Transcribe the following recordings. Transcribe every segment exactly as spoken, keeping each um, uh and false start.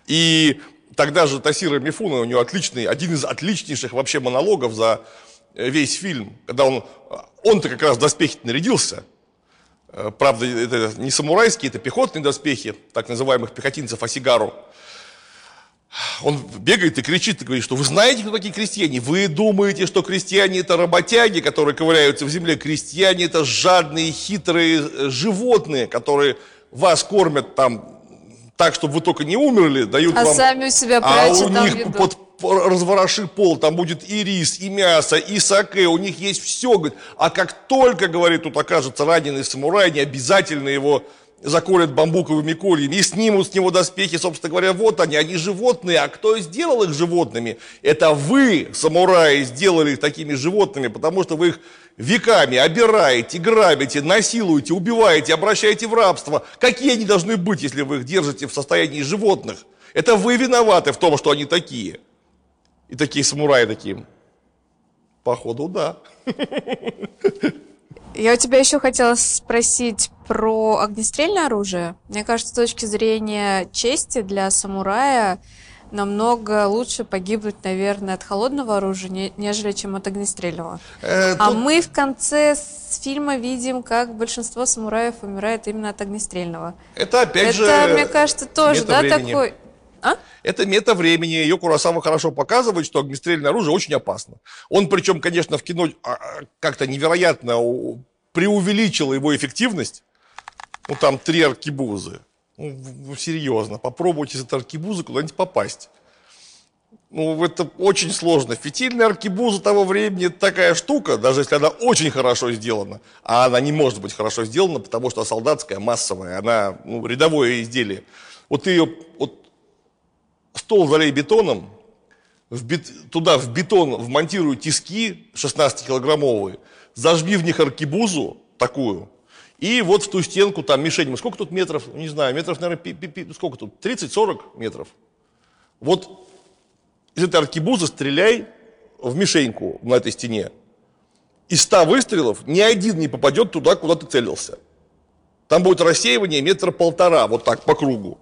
И тогда же Тасиро Мифуна, у него отличный, один из отличнейших вообще монологов за весь фильм, когда он, он-то как раз в доспехи нарядился. Правда, это не самурайские, это пехотные доспехи, так называемых пехотинцев Асигару. Он бегает и кричит, и говорит, что вы знаете, кто такие крестьяне? Вы думаете, что крестьяне это работяги, которые ковыряются в земле? Крестьяне это жадные, хитрые животные, которые вас кормят там так, чтобы вы только не умерли, дают а вам... сами у себя а прячут у там них еду. под развороши пол, там будет и рис, и мясо, и саке, у них есть все, говорит. А как только, говорит, тут окажется раненый самурай, не обязательно его заколят бамбуковыми кольями и снимут с него доспехи, собственно говоря, вот они, они животные, а кто сделал их животными? Это вы, самураи, сделали их такими животными, потому что вы их веками обираете, грабите, насилуете, убиваете, обращаете в рабство. Какие они должны быть, если вы их держите в состоянии животных? Это вы виноваты в том, что они такие. И такие самураи такие, походу, да. Я у тебя еще хотела спросить про огнестрельное оружие. Мне кажется, с точки зрения чести для самурая намного лучше погибнуть, наверное, от холодного оружия, нежели чем от огнестрельного. Э, а тут... мы в конце фильма видим, как большинство самураев умирает именно от огнестрельного. Это опять Это, же... Это, мне кажется, тоже, да, времени. такой... А? Это мета времени. Ее Куросава хорошо показывает, что огнестрельное оружие очень опасно. Он, причем, конечно, в кино как-то невероятно преувеличил его эффективность. Ну, там три аркебузы. Ну, серьезно, попробуйте с этой аркебузы куда-нибудь попасть. Ну, это очень сложно. Фитильная аркебуза того времени – это такая штука, даже если она очень хорошо сделана, а она не может быть хорошо сделана, потому что солдатская, массовая, она ну, рядовое изделие. Вот ты ее... Вот, стол залей бетоном, в бет... туда в бетон вмонтируй тиски шестнадцатикилограммовые, зажми в них аркебузу такую, и вот в ту стенку там мишень. Сколько тут метров? Не знаю, метров, наверное, пи -пи -пи... сколько тут? тридцать-сорок метров. Вот из этой аркебузы стреляй в мишеньку на этой стене. Из ста выстрелов ни один не попадет туда, куда ты целился. Там будет рассеивание метра полтора, вот так, по кругу.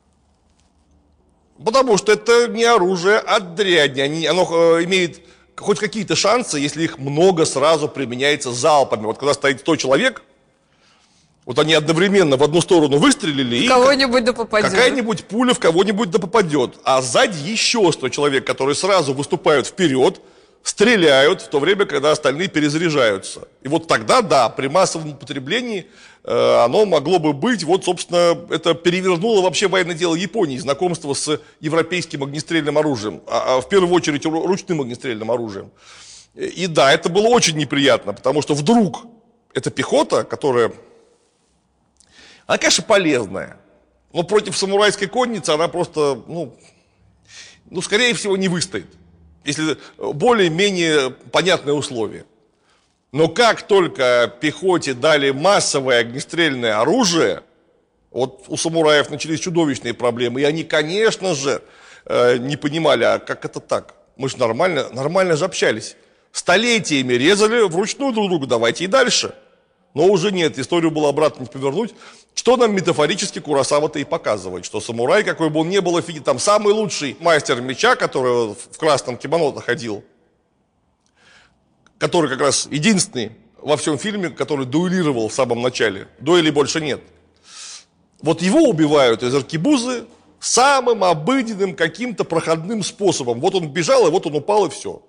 Потому что это не оружие, а дрянь. Они, оно э, имеет хоть какие-то шансы, если их много сразу применяется залпами. Вот когда стоит сто человек, вот они одновременно в одну сторону выстрелили, и кого-нибудь да попадет. Какая-нибудь пуля в кого-нибудь да попадет. А сзади еще сто человек, которые сразу выступают вперед, стреляют, в то время, когда остальные перезаряжаются. И вот тогда, да, при массовом употреблении э, оно могло бы быть, вот, собственно, это перевернуло вообще военное дело Японии, знакомство с европейским огнестрельным оружием, а, а в первую очередь ручным огнестрельным оружием. И да, это было очень неприятно, потому что вдруг эта пехота, которая, она, конечно, полезная, но против самурайской конницы она просто, ну, ну скорее всего, не выстоит. Если более-менее понятные условия. Но как только пехоте дали массовое огнестрельное оружие, вот у самураев начались чудовищные проблемы, и они, конечно же, не понимали, а как это так? Мы же нормально, нормально же общались. Столетиями резали вручную друг друга, давайте и дальше. Но уже нет, историю было обратно не повернуть. Что нам метафорически Куросава-то и показывает, что самурай, какой бы он ни был, офигеть, там самый лучший мастер меча, который в красном кимоно ходил, который как раз единственный во всем фильме, который дуэлировал в самом начале, дуэлей больше нет. Вот его убивают из аркебузы самым обыденным каким-то проходным способом. Вот он бежал, и вот он упал, и все.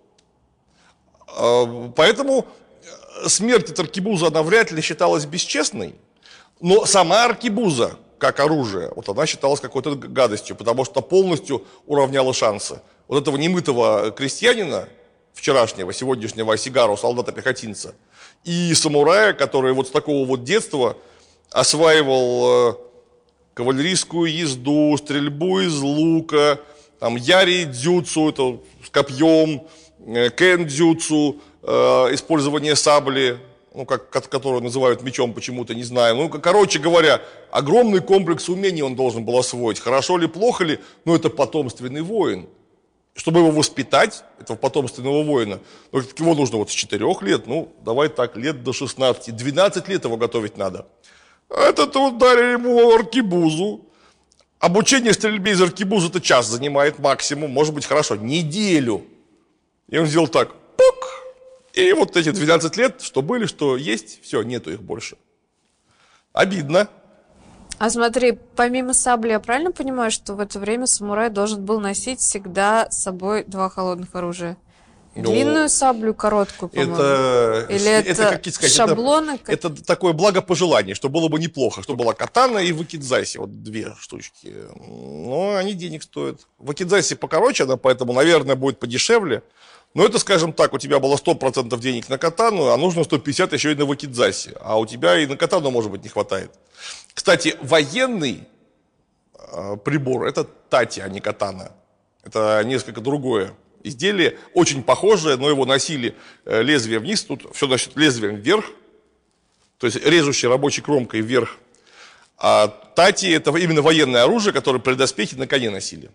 Поэтому смерть от аркебузы, она вряд ли считалась бесчестной. Но сама аркебуза, как оружие, вот она считалась какой-то гадостью, потому что полностью уравняла шансы. Вот этого немытого крестьянина, вчерашнего, сегодняшнего Асигару, солдата-пехотинца, и самурая, который вот с такого вот детства осваивал э, кавалерийскую езду, стрельбу из лука, там, яри-дзюцу, это с копьем, э, кен-дзюцу, э, использование сабли, ну, как, которую называют мечом почему-то, не знаю. Ну, короче говоря, огромный комплекс умений он должен был освоить. Хорошо ли, плохо ли, но это потомственный воин. Чтобы его воспитать, этого потомственного воина, ну, его нужно вот с четырёх лет, ну, давай так, лет до шестнадцати, двенадцать лет его готовить надо. А этот вот дали ему аркебузу, Обучение стрельбе из аркебузы это час занимает максимум, может быть, хорошо, неделю. И он сделал так, пук, и вот эти двенадцать лет, что были, что есть, все, нету их больше. Обидно. А смотри, помимо сабли, я правильно понимаю, что в это время самурай должен был носить всегда с собой два холодных оружия? Ну, длинную саблю, короткую, по-моему. Это, Или это, это, как сказать, шаблоны? Это, это такое благопожелание, что было бы неплохо, что была катана и вакидзаси, вот две штучки. Но они денег стоят. Вакидзаси покороче, она поэтому, наверное, будет подешевле. Но это, скажем так, у тебя было сто процентов денег на катану, а нужно сто пятьдесят еще и на вакидзаси. А у тебя и на катану, может быть, не хватает. Кстати, военный э, прибор – это тати, а не катана. Это несколько другое изделие, очень похожее, но его носили э, лезвие вниз, тут все носит лезвием вверх, то есть режущей рабочей кромкой вверх. А тати – это именно военное оружие, которое при доспехе на коне носили.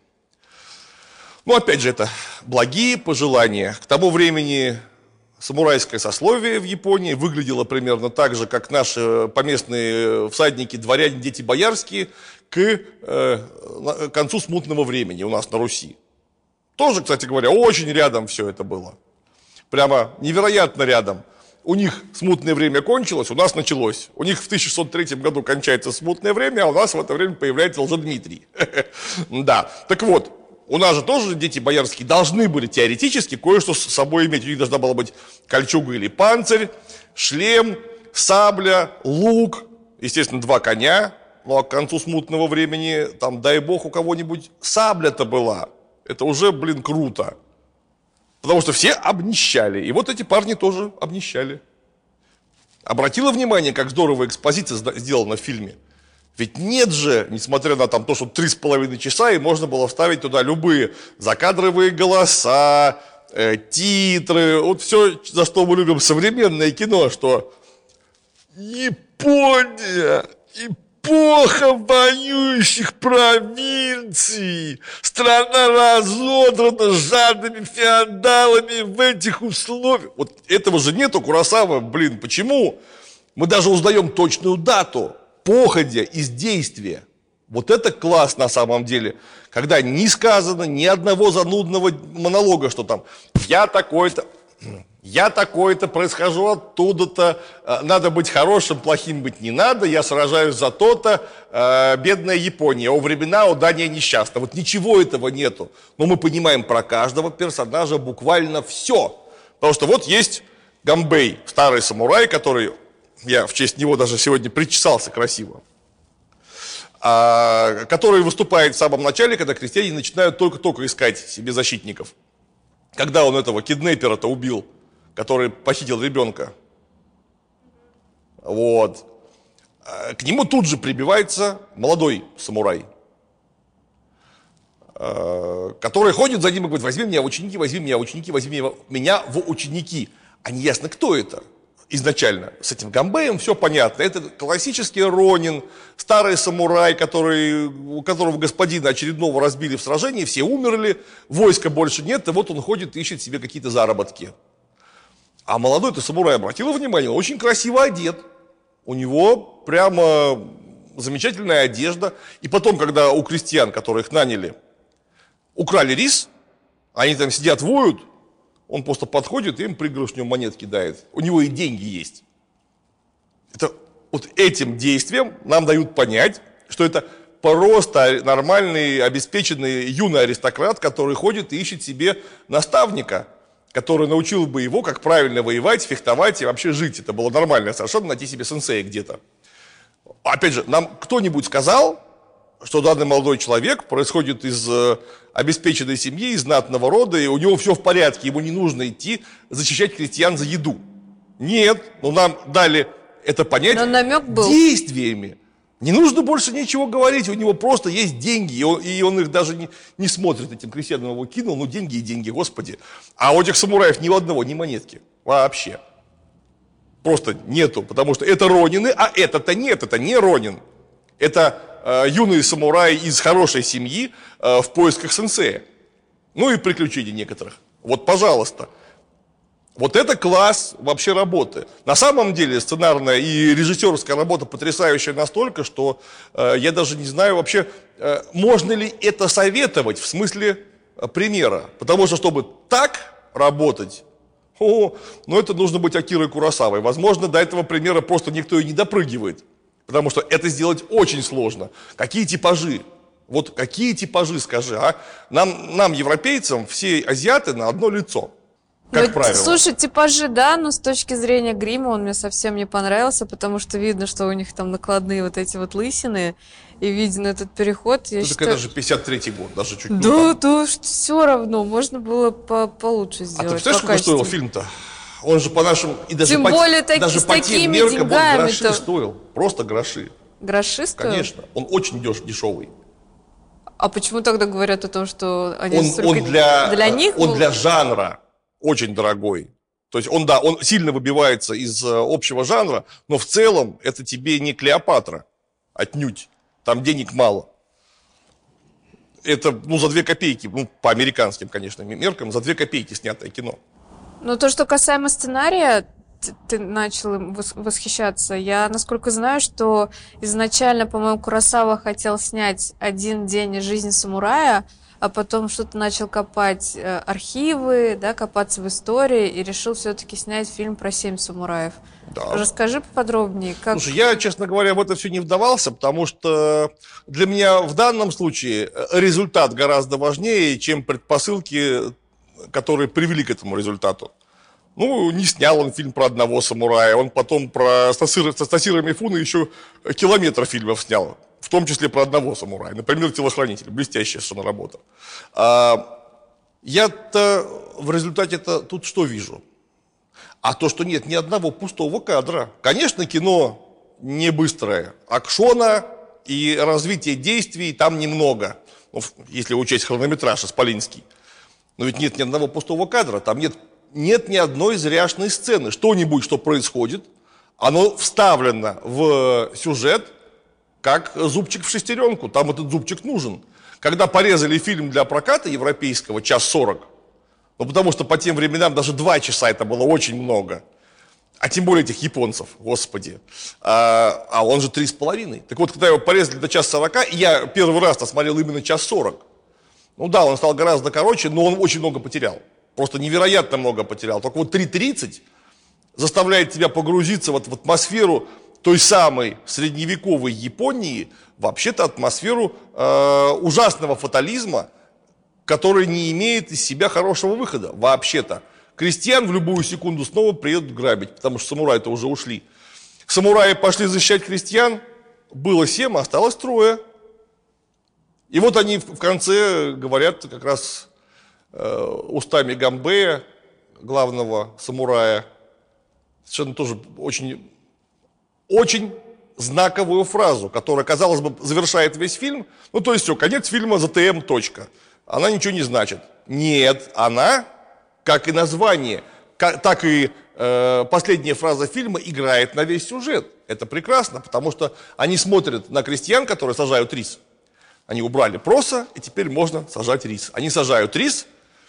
Ну, опять же, это благие пожелания. К тому времени самурайское сословие в Японии выглядело примерно так же, как наши поместные всадники, дворяне, дети боярские, к э, концу смутного времени у нас на Руси. Тоже, кстати говоря, очень рядом все это было. Прямо невероятно рядом. У них смутное время кончилось, у нас началось. У них в тысяча шестьсот третьем году кончается смутное время, а у нас в это время появляется Лжедмитрий. Да, так вот. У нас же тоже дети боярские должны были теоретически кое-что с собой иметь. У них должна была быть кольчуга или панцирь, шлем, сабля, лук, естественно, два коня. Ну, а к концу смутного времени, там, дай бог, у кого-нибудь сабля-то была. Это уже, блин, круто. Потому что все обнищали. И вот эти парни тоже обнищали. Обратила внимание, как здорово экспозиция сделана в фильме? Ведь нет же, несмотря на там, то, что три с половиной часа, и можно было вставить туда любые закадровые голоса, э, титры, вот все, за что мы любим современное кино, что Япония, эпоха воюющих провинций, страна разодрана жадными феодалами в этих условиях. Вот этого же нету, Куросава, блин, почему? Мы даже узнаем точную дату. Походя из действия. Вот это класс на самом деле. Когда не сказано ни одного занудного монолога, что там я такой-то, я такой-то, происхожу оттуда-то, надо быть хорошим, плохим быть не надо, я сражаюсь за то-то, бедная Япония, о времена, о Дания несчастна. Вот ничего этого нету. Но мы понимаем про каждого персонажа буквально все. Потому что вот есть Гамбей, старый самурай, который... Я в честь него даже сегодня причесался красиво. А, который выступает в самом начале, когда крестьяне начинают только-только искать себе защитников. Когда он этого киднепера-то убил, который похитил ребенка. Вот. А, к нему тут же прибивается молодой самурай, а, который ходит за ним и говорит: возьми меня в ученики, возьми меня в ученики, возьми меня в ученики. А не ясно, кто это. Изначально с этим Гамбеем все понятно. Это классический ронин, старый самурай, который, у которого господина очередного разбили в сражении, все умерли, войска больше нет, и вот он ходит и ищет себе какие-то заработки. А молодой-то самурай, обратил внимание, он очень красиво одет. У него прямо замечательная одежда. И потом, когда у крестьян, которых наняли, украли рис, они там сидят, воют, он просто подходит и им пригоршню монет кидает. У него и деньги есть. Это, вот этим действием нам дают понять, что это просто нормальный, обеспеченный юный аристократ, который ходит и ищет себе наставника, который научил бы его, как правильно воевать, фехтовать и вообще жить. Это было нормально совершенно найти себе сенсея где-то. Опять же, нам кто-нибудь сказал, что данный молодой человек происходит из э, обеспеченной семьи, из знатного рода, и у него все в порядке, ему не нужно идти защищать крестьян за еду. Нет, но нам дали это понять но намек был. Действиями. Не нужно больше ничего говорить, у него просто есть деньги, и он, и он их даже не, не смотрит, этим крестьянам его кинул, ну деньги и деньги, господи. А у этих самураев ни у одного, ни монетки, вообще. Просто нету, потому что это ронины, а это-то нет, это не ронин. Это э, юный самурай из хорошей семьи э, в поисках сенсея. Ну и приключений некоторых. Вот, пожалуйста. Вот это класс вообще работы. На самом деле сценарная и режиссерская работа потрясающая настолько, что э, я даже не знаю вообще, э, можно ли это советовать в смысле э, примера. Потому что, чтобы так работать, о, ну это нужно быть Акирой Куросавой. Возможно, до этого примера просто никто и не допрыгивает. Потому что это сделать очень сложно. Какие типажи? Вот какие типажи, скажи, а? Нам, нам европейцам, все азиаты на одно лицо. Как Ну, правило. Слушай, типажи, да, но с точки зрения грима он мне совсем не понравился, потому что видно, что у них там накладные вот эти вот лысины, и виден этот переход. Я Ну, считаю... так это же пятьдесят третий год, даже чуть не Да, там. да, все равно, можно было по получше А сделать. ты представляешь, сколько стоил фильм-то? Он же по нашим, и даже Тем по, более так- даже с по тем такими меркам он гроши деньгами-то. стоил. Просто гроши. Гроши стоят? Конечно. Он очень деш, дешевый. А почему тогда говорят о том, что они Он, столько... он, для, для них он был? для жанра очень дорогой. То есть он, да, он сильно выбивается из э, общего жанра, но в целом это тебе не Клеопатра. Отнюдь. Там денег мало. Это, ну, за две копейки, ну, по американским, конечно, меркам, за две копейки снятое кино. Ну, то, что касаемо сценария, ты, ты начал им вос- восхищаться. Я, насколько знаю, что изначально, по-моему, Куросава хотел снять «Один день из жизни самурая», а потом что-то начал копать э, архивы, да, копаться в истории и решил все-таки снять фильм про семь самураев. Да. Расскажи поподробнее, как... Слушай, я, честно говоря, в это все не вдавался, потому что для меня в данном случае результат гораздо важнее, чем предпосылки, которые привели к этому результату. Ну, не снял он фильм про одного самурая, он потом про Стасира, Стасира Мифуна еще километр фильмов снял, в том числе про одного самурая, например, «Телохранитель», блестящая совершенно работа. А, я-то в результате-то тут что вижу? А то, что нет ни одного пустого кадра. Конечно, кино не быстрое. Акшона и развития действий там немного. Ну, если учесть хронометраж исполинский. Но ведь нет ни одного пустого кадра. Там нет, нет ни одной зряшной сцены. Что-нибудь, что происходит, оно вставлено в сюжет, как зубчик в шестеренку. Там этот зубчик нужен. Когда порезали фильм для проката европейского час сорок, ну, потому что по тем временам даже два часа это было очень много. А тем более этих японцев, господи. А, а он же три с половиной. Так вот, когда его порезали до час сорока, и я первый раз-то смотрел именно час сорок. Ну да, он стал гораздо короче, но он очень много потерял. Просто невероятно много потерял. Только вот три тридцать заставляет тебя погрузиться вот в атмосферу той самой средневековой Японии, вообще-то атмосферу э, ужасного фатализма, который не имеет из себя хорошего выхода, вообще-то. Крестьян в любую секунду снова приедут грабить, потому что самураи-то уже ушли. Самураи пошли защищать крестьян, было семь, осталось трое. И вот они в конце говорят как раз э, устами Гамбея, главного самурая, совершенно тоже очень, очень знаковую фразу, которая, казалось бы, завершает весь фильм. Ну, то есть все, конец фильма, ЗТМ, точка. Она ничего не значит. Нет, она, как и название, как, так и э, последняя фраза фильма играет на весь сюжет. Это прекрасно, потому что они смотрят на крестьян, которые сажают рис. Они убрали проса, и теперь можно сажать рис. Они сажают рис,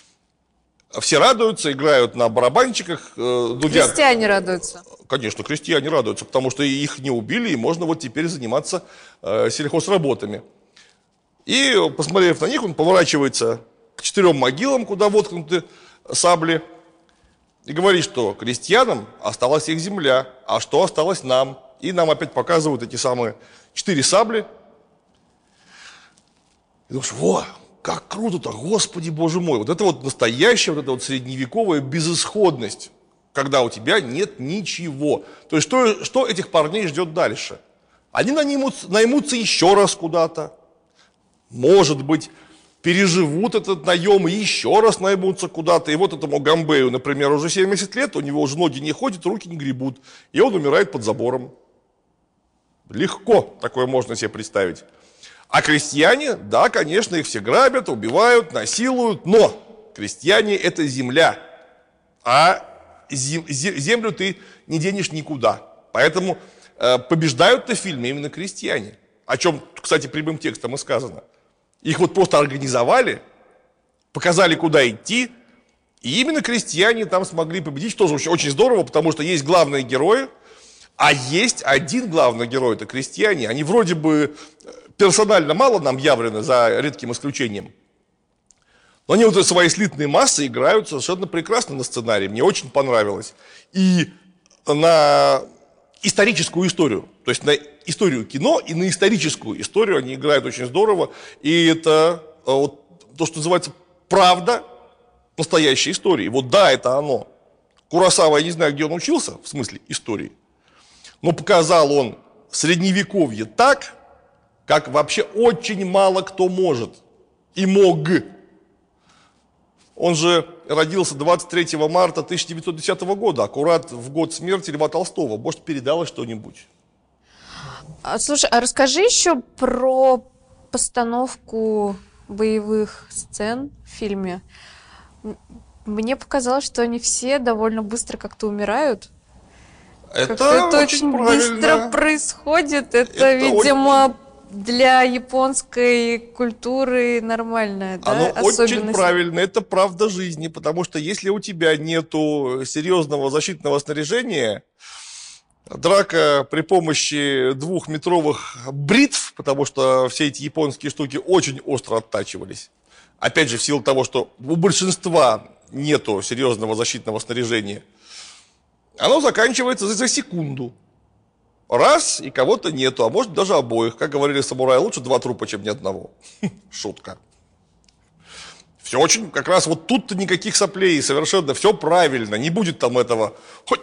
все радуются, играют на барабанчиках. Э, дудят. Крестьяне радуются. Конечно, крестьяне радуются, потому что их не убили, и можно вот теперь заниматься э, сельхозработами. И, посмотрев на них, он поворачивается к четырем могилам, куда воткнуты сабли, и говорит, что крестьянам осталась их земля, а что осталось нам? И нам опять показывают эти самые четыре сабли. И думаешь, во, как круто-то, Господи, Боже мой. Вот это вот настоящая, вот эта вот средневековая безысходность, когда у тебя нет ничего. То есть что, что этих парней ждет дальше? Они наймутся, наймутся еще раз куда-то. Может быть, переживут этот наем и еще раз наймутся куда-то. И вот этому Гамбею, например, уже семьдесят лет, у него уже ноги не ходят, руки не гребут. И он умирает под забором. Легко такое можно себе представить. А крестьяне, да, конечно, их все грабят, убивают, насилуют, но крестьяне – это земля. А зем, землю ты не денешь никуда. Поэтому э, побеждают-то в фильме именно крестьяне. О чем, кстати, прямым текстом и сказано. Их вот просто организовали, показали, куда идти, И именно крестьяне там смогли победить, что тоже очень, очень здорово, потому что есть главные герои, а есть один главный герой, это крестьяне. Они вроде бы персонально мало нам явлены, за редким исключением. Но они вот своей слитной массой играют совершенно прекрасно на сценарии. Мне очень понравилось. И на историческую историю. То есть на историю кино и на историческую историю они играют очень здорово. И это вот, то, что называется правда настоящей истории. Вот да, это оно. Куросава, я не знаю, где он учился, в смысле истории. Но показал он средневековье так, как вообще очень мало кто может и мог. Он же родился двадцать третьего марта тысяча девятьсот десятого года, аккурат в год смерти Льва Толстого. Может, передалось что-нибудь? А, слушай, а расскажи еще про постановку боевых сцен в фильме. М- Мне показалось, что они все довольно быстро как-то умирают. Это, Как-то это очень очень правильно. быстро происходит. Это, Это видимо, для японской культуры нормальная, да, Оно очень особенность. правильно, это правда жизни, потому что если у тебя нету серьезного защитного снаряжения, драка при помощи двухметровых бритв, потому что все эти японские штуки очень остро оттачивались. Опять же, в силу того, что у большинства нету серьезного защитного снаряжения, оно заканчивается за, за секунду. Раз, и кого-то нету, а может даже обоих. Как говорили самураи, лучше два трупа, чем ни одного. Шутка. Все очень, как раз вот тут-то никаких соплей, совершенно все правильно. Не будет там этого.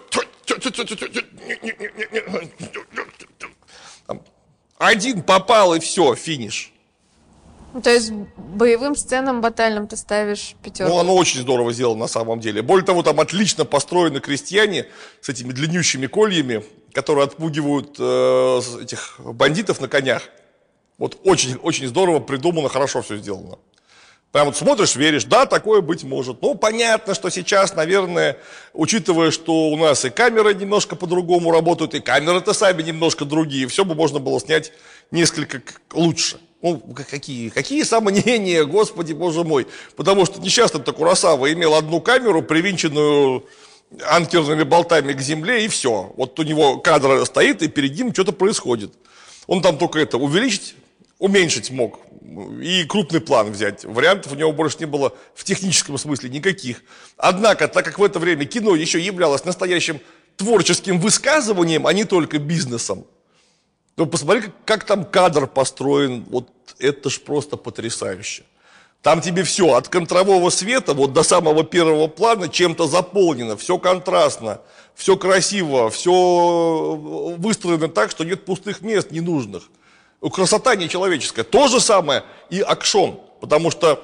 Один попал, и все, финиш. Ну, то есть боевым сценам батальным ты ставишь пятерку. Ну, оно очень здорово сделано на самом деле. Более того, там отлично построены крестьяне с этими длиннющими кольями, которые отпугивают э, этих бандитов на конях. Вот очень, очень здорово придумано, хорошо все сделано. Прям вот смотришь, веришь, да, такое быть может. Ну, понятно, что сейчас, наверное, учитывая, что у нас и камеры немножко по-другому работают, и камеры-то сами немножко другие, все бы можно было снять несколько лучше. Ну, какие, какие сомнения, господи, боже мой. Потому что несчастный-то Куросава имел одну камеру, привинченную анкерными болтами к земле, и все. Вот у него кадр стоит, и перед ним что-то происходит. Он там только это увеличить, уменьшить мог. И крупный план взять. Вариантов у него больше не было в техническом смысле никаких. Однако, так как в это время кино еще являлось настоящим творческим высказыванием, а не только бизнесом, то посмотри, как, как там кадр построен. Вот это ж просто потрясающе. Там тебе все, от контрового света вот до самого первого плана чем-то заполнено, все контрастно, все красиво, все выстроено так, что нет пустых мест ненужных. Красота нечеловеческая. То же самое и акшон, потому что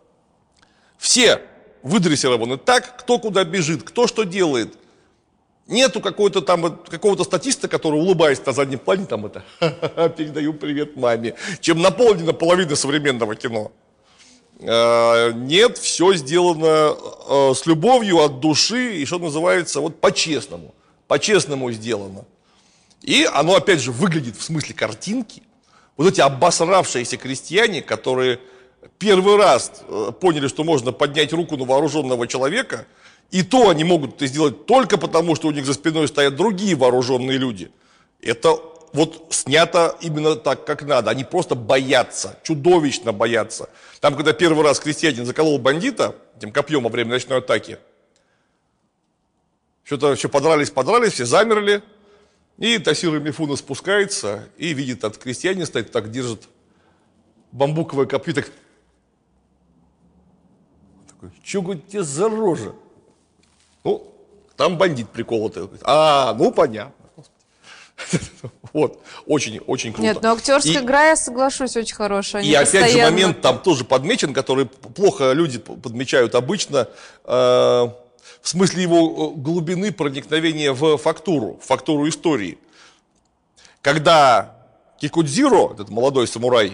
все выдрессированы так, кто куда бежит, кто что делает. Нету какой-то там какого-то статиста, который, улыбаясь на заднем плане, там это, передаю привет маме, чем наполнена половина современного кино. Нет, все сделано с любовью, от души, и что называется, вот по-честному. По-честному сделано. И оно, опять же, выглядит в смысле картинки. Вот эти обосравшиеся крестьяне, которые первый раз поняли, что можно поднять руку на вооруженного человека, и то они могут это сделать только потому, что у них за спиной стоят другие вооруженные люди. Это вот снято именно так, как надо. Они просто боятся, чудовищно боятся. Там, когда первый раз крестьянин заколол бандита этим копьем во время ночной атаки, что-то еще подрались, подрались, все замерли. И Тосиро Мифуна спускается и видит, от крестьянина стоит, так держит бамбуковое копье, так... Такой, чего тебе за рожа? Ну, там бандит приколотый. А, ну понятно. Вот, очень, очень круто. Нет, но актерская И- игра, я соглашусь, очень хорошая. Они И опять же постоянно- момент там тоже подмечен, который плохо люди подмечают обычно, э, в смысле его глубины проникновения в фактуру, в фактуру истории. Когда Кикудзиро, этот молодой самурай,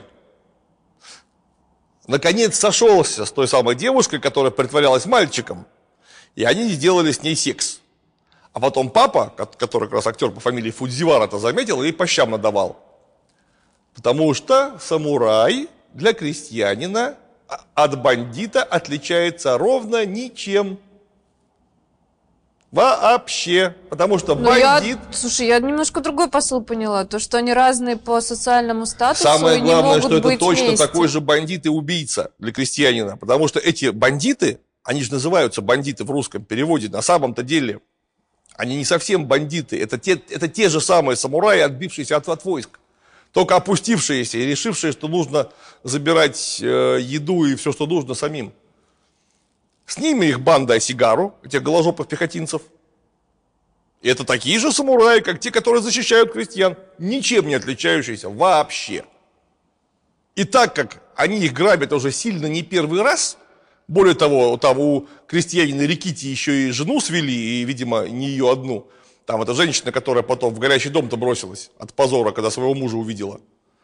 наконец сошелся с той самой девушкой, которая притворялась мальчиком, и они сделали с ней секс. А потом папа, который как раз актер по фамилии Фудзивара, это заметил и по щам надавал. Потому что самурай для крестьянина от бандита отличается ровно ничем. Вообще. Потому что Но я, бандит... слушай, я немножко другой посыл поняла. То, что они разные по социальному статусу Самое и не главное, могут что это быть точно вместе. такой же бандит и убийца для крестьянина. Потому что эти бандиты, они же называются бандиты в русском переводе, на самом-то деле они не совсем бандиты. Это те, это те же самые самураи, отбившиеся от, от войск. Только опустившиеся и решившие, что нужно забирать э, еду и все, что нужно самим. С ними их банда Осигару, этих голожопых пехотинцев. И это такие же самураи, как те, которые защищают крестьян, ничем не отличающиеся вообще. И так как они их грабят уже сильно не первый раз, более того, там у крестьянина Рикити еще и жену свели, и, видимо, не ее одну. Там эта женщина, которая потом в горящий дом-то бросилась от позора, когда своего мужа увидела.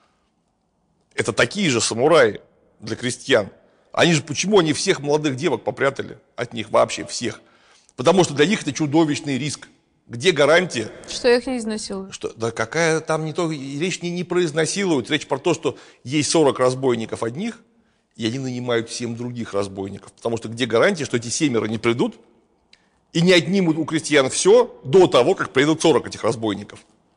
Это такие же самураи для крестьян. Они же, почему они всех молодых девок попрятали от них вообще всех? Потому что для них это чудовищный риск. Где гарантия? Что их не изнасилуют. Что, да какая там не то, речь не, не про изнасилуют, речь про то, что есть сорок разбойников одних, и они нанимают семь других разбойников. Потому что где гарантия, что эти семеро не придут и не отнимут у крестьян все до того, как придут сорок этих разбойников?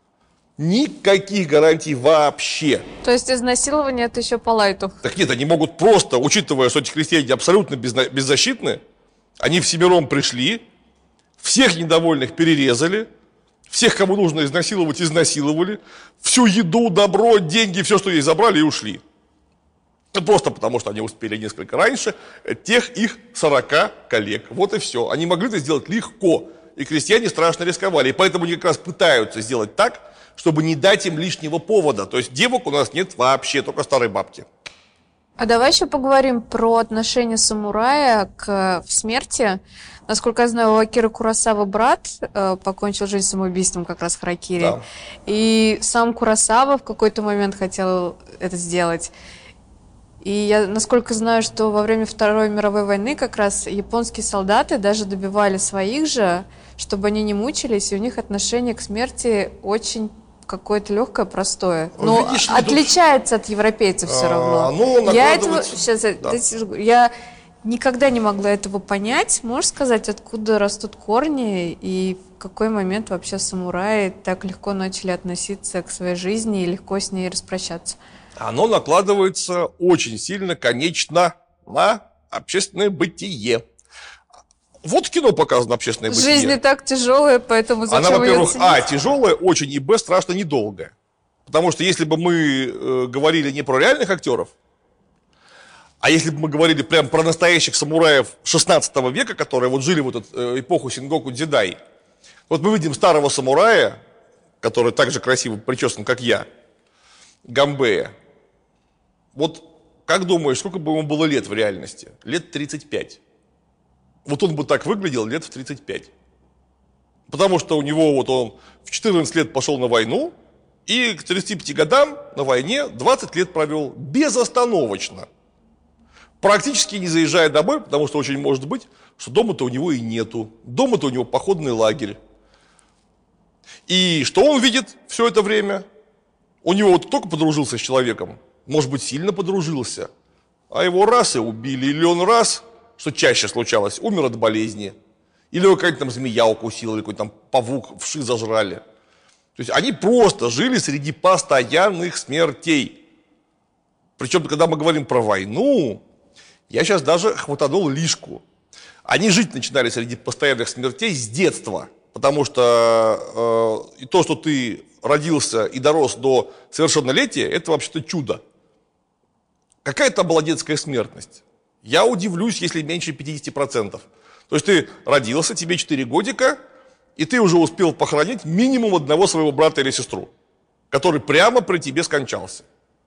Никаких гарантий вообще. То есть изнасилование это еще по лайту. Так нет, они могут просто, учитывая, что эти крестьяне абсолютно безна- беззащитны, они всемиром пришли, всех недовольных перерезали, всех, кому нужно изнасиловать, изнасиловали, всю еду, добро, деньги, все, что есть, забрали и ушли. Просто потому, что они успели несколько раньше тех их сорока коллег. Вот и все. Они могли это сделать легко, и крестьяне страшно рисковали. И поэтому они как раз пытаются сделать так, чтобы не дать им лишнего повода. То есть девок у нас нет вообще, только старые бабки. А давай еще поговорим про отношение самурая к в смерти. Насколько я знаю, у Акиры Куросавы брат э, покончил жизнь самоубийством, как раз Харакири. Да. И сам Куросава в какой-то момент хотел это сделать. И я, насколько знаю, что во время Второй мировой войны как раз японские солдаты даже добивали своих же, чтобы они не мучились, и у них отношение к смерти очень какое-то легкое, простое. Но Видишь ли, отличается от европейцев все А, равно. оно Я этого накладывается- сейчас Да. я никогда не могла этого понять. Можешь сказать, откуда растут корни и в какой момент вообще самураи так легко начали относиться к своей жизни и легко с ней распрощаться? Оно накладывается очень сильно, конечно, на общественное бытие. Вот в кино показано общественное бытие. Жизнь и так тяжелая, поэтому зачем Она, ее во-первых, ценить? а, тяжелая очень, и, б, страшно недолгая. Потому что если бы мы э, говорили не про реальных актеров, а если бы мы говорили прям про настоящих самураев шестнадцатого века, которые вот жили в эту э, эпоху Сингоку Дзидай, вот мы видим старого самурая, который так же красиво причесан, как я, Гамбея. Вот как думаешь, сколько бы ему было лет в реальности? Лет тридцать пять. Вот он бы так выглядел лет в тридцать пять. Потому что у него вот он в четырнадцать лет пошел на войну, и к тридцати пяти годам на войне двадцать лет провел безостановочно. Практически не заезжая домой, потому что очень может быть, что дома-то у него и нету. Дома-то у него походный лагерь. И что он видит все это время? У него вот только подружился с человеком, может быть, сильно подружился, а его раз и убили, или он раз, что чаще случалось, умер от болезни, или его какая-то там змея укусила, или какой-то там павук вши зажрали. То есть они просто жили среди постоянных смертей. Причем, когда мы говорим про войну, я сейчас даже хватанул лишку. Они жить начинали среди постоянных смертей с детства, потому что э, и то, что ты родился и дорос до совершеннолетия, это вообще-то чудо. Какая там была детская смертность? Я удивлюсь, если меньше пятьдесят процентов. То есть ты родился, тебе четыре годика, и ты уже успел похоронить минимум одного своего брата или сестру, который прямо при тебе скончался.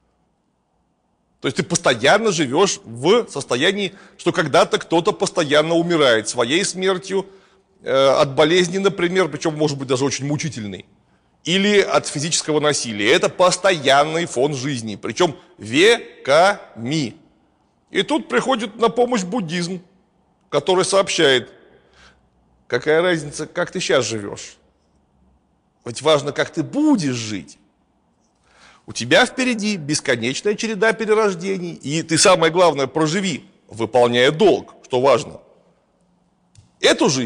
То есть ты постоянно живешь в состоянии, что когда-то кто-то постоянно умирает своей смертью, э, от болезни, например, причем может быть даже очень мучительной, или от физического насилия. Это постоянный фон жизни, причем веками. И тут приходит на помощь буддизм, который сообщает, какая разница, как ты сейчас живешь. Ведь важно, как ты будешь жить. У тебя впереди бесконечная череда перерождений, и ты, самое главное, проживи, выполняя долг, что важно. Эту жизнь,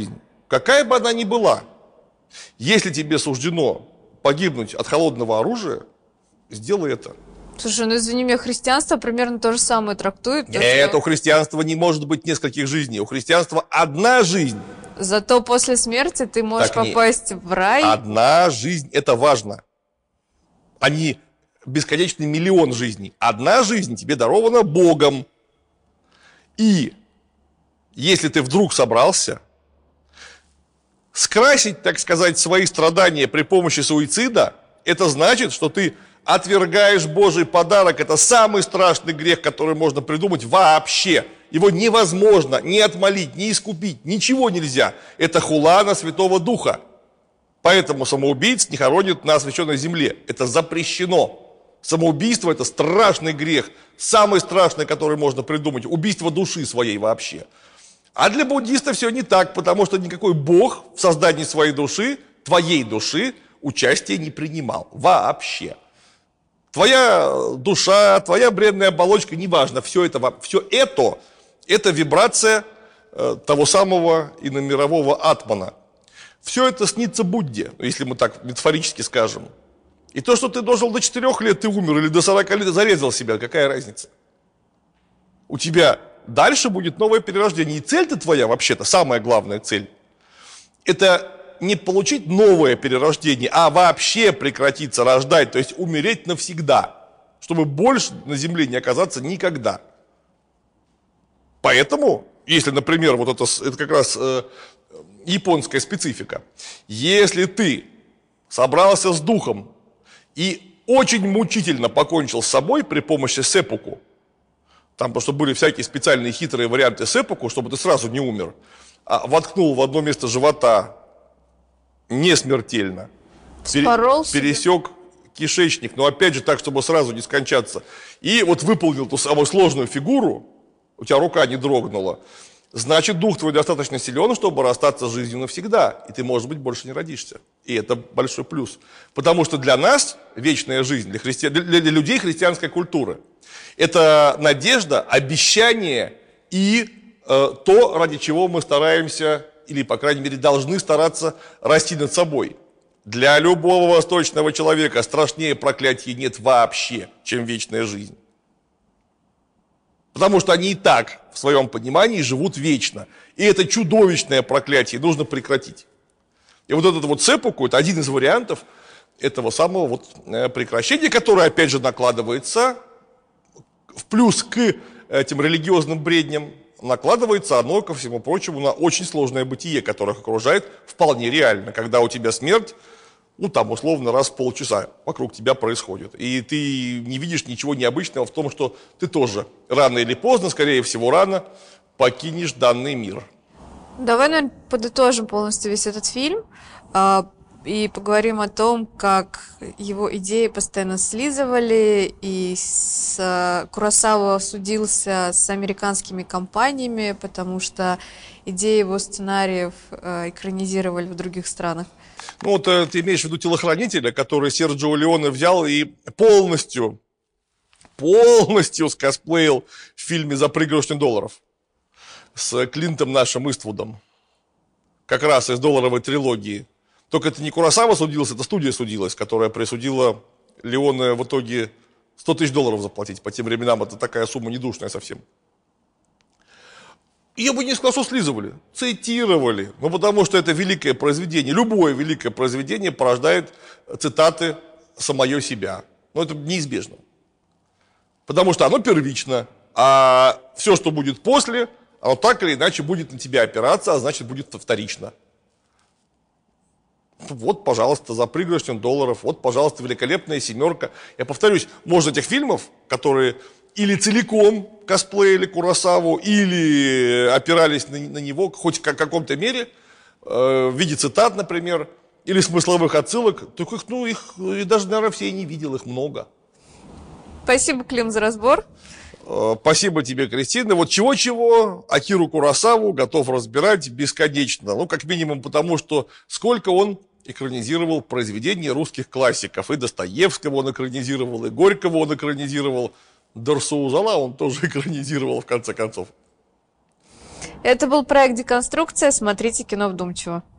какая бы она ни была, если тебе суждено погибнуть от холодного оружия, сделай это. Слушай, ну извини меня, христианство примерно то же самое трактует. то, Нет, что- у христианства не может быть нескольких жизней. У христианства одна жизнь. Зато после смерти ты можешь Так нет. попасть в рай. Одна жизнь – это важно. А не бесконечный миллион жизней. Одна жизнь тебе дарована Богом. И если ты вдруг собрался скрасить, так сказать, свои страдания при помощи суицида, это значит, что ты отвергаешь Божий подарок. Это самый страшный грех, который можно придумать вообще. Его невозможно ни отмолить, ни искупить, ничего нельзя. Это хула на Святого Духа. Поэтому самоубийц не хоронят на освященной земле. Это запрещено. Самоубийство – это страшный грех. Самый страшный, который можно придумать. Убийство души своей вообще. А для буддиста все не так, потому что никакой Бог в создании своей души, твоей души, участия не принимал. Вообще. Твоя душа, твоя бренная оболочка, неважно, все это, все это, это вибрация э, того самого иномирового атмана. Все это снится Будде, если мы так метафорически скажем. И то, что ты дожил до четырёх лет, ты умер, или до сорока лет зарезал себя, какая разница? У тебя дальше будет новое перерождение. И цель-то твоя, вообще-то, самая главная цель, это не получить новое перерождение, а вообще прекратиться рождать, то есть умереть навсегда, чтобы больше на земле не оказаться никогда. Поэтому, если, например, вот это, это как раз э, японская специфика, если ты собрался с духом и очень мучительно покончил с собой при помощи сэппуку, там просто были всякие специальные хитрые варианты сэппуку, чтобы ты сразу не умер, а воткнул в одно место живота, не смертельно, Вспорол себе. пересек кишечник, но опять же так, чтобы сразу не скончаться, и вот выполнил ту самую сложную фигуру, у тебя рука не дрогнула, значит, дух твой достаточно силен, чтобы расстаться с жизнью навсегда, и ты, может быть, больше не родишься. И это большой плюс. Потому что для нас вечная жизнь, для, христи... для, для людей христианской культуры, это надежда, обещание и э, то, ради чего мы стараемся, или, по крайней мере, должны стараться расти над собой. Для любого восточного человека страшнее проклятия нет вообще, чем вечная жизнь. Потому что они и так, в своем понимании, живут вечно. И это чудовищное проклятие нужно прекратить. И вот этот вот сэппуку, это один из вариантов этого самого вот прекращения, которое, опять же, накладывается в плюс к этим религиозным бредням, накладывается оно, ко всему прочему, на очень сложное бытие, которое окружает вполне реально, когда у тебя смерть, ну там условно раз в полчаса вокруг тебя происходит. И ты не видишь ничего необычного в том, что ты тоже рано или поздно, скорее всего рано, покинешь данный мир. Давай, наверное, подытожим полностью весь этот фильм а, и поговорим о том, как его идеи постоянно слизывали, и с, а, Куросава судился с американскими компаниями, потому что идеи его сценариев а, экранизировали в других странах. Ну вот э, ты имеешь в виду телохранителя, который Серджио Леоне взял и полностью, полностью скосплеил в фильме «За пригоршню долларов» с Клинтом нашим Иствудом. Как раз из долларовой трилогии. Только это не Куросава судился, это студия судилась, которая присудила Леоне в итоге сто тысяч долларов заплатить. По тем временам это такая сумма недушная совсем. Ее бы не с классу слизывали, цитировали. Ну, потому что это великое произведение. Любое великое произведение порождает цитаты самое себя. Но это неизбежно. Потому что оно первично, а все, что будет после, оно так или иначе будет на тебя опираться, а значит будет вторично. Вот, пожалуйста, «За пригоршню долларов», вот, пожалуйста, «Великолепная семерка». Я повторюсь, может, этих фильмов, которые или целиком косплеили Куросаву, или опирались на, на него хоть в каком-то мере, э, в виде цитат, например, или смысловых отсылок, только их, ну, их и даже, наверное, все и не видел, их много. Спасибо, Клим, за разбор. Э, спасибо тебе, Кристина. Вот чего-чего Акиру Куросаву готов разбирать бесконечно. Ну, как минимум потому, что сколько он экранизировал произведений русских классиков. И Достоевского он экранизировал, и Горького он экранизировал. Дарсоузала он тоже экранизировал, в конце концов. Это был проект «Деконструкция». Смотрите кино вдумчиво.